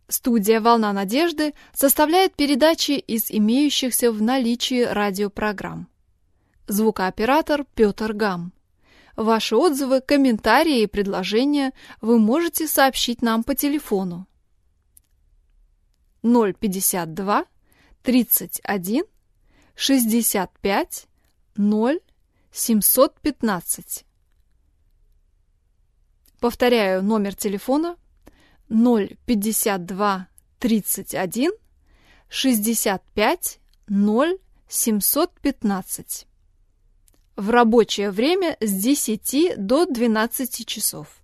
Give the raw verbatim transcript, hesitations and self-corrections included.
Студия «Волна надежды» составляет передачи из имеющихся в наличии радиопрограмм. Звукооператор Петр Гам. Ваши отзывы, комментарии и предложения вы можете сообщить нам по телефону ноль пятьдесят два тридцать один шестьдесят пять ноль семьсот пятнадцать. Повторяю номер телефона ноль пятьдесят два тридцать один шестьдесят пять ноль семьсот пятнадцать. В рабочее время с десяти до двенадцати часов.